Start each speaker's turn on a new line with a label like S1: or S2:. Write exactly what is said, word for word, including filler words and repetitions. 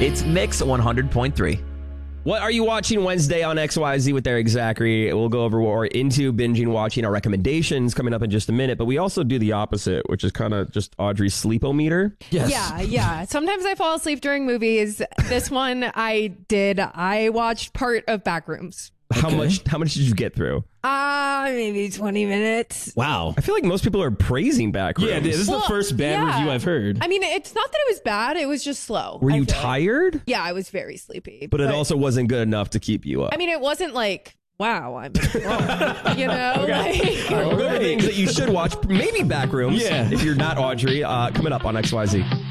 S1: It's Mix one hundred point three.
S2: What are you watching Wednesday on X Y Z with Eric Zachary? We'll go over what we're into, binging, watching, our recommendations coming up in just a minute. But we also do the opposite, which is kind of just Audrey's sleepometer.
S3: Yes. Yeah, yeah. Sometimes I fall asleep during movies. This one I did. I watched part of Backrooms.
S2: How
S4: Okay.
S2: much? How much did you get through?
S3: Uh, maybe twenty minutes.
S4: Wow.
S2: I feel like most people are praising Backrooms.
S4: Yeah, this is
S3: Well,
S4: the first bad
S3: yeah.
S4: review I've heard.
S3: I mean, it's not that it was bad. It was just slow.
S2: Were
S3: I
S2: you
S3: feel like.
S2: tired?
S3: Yeah, I was very sleepy.
S2: But it also wasn't good enough to keep you up.
S3: I mean, it wasn't like, wow, I'm wrong, you know?
S2: Okay.
S3: Like,
S2: All right, we'll go to things that you should watch. Maybe Backrooms.
S4: Yeah.
S2: If you're not Audrey, uh, coming up on X Y Z.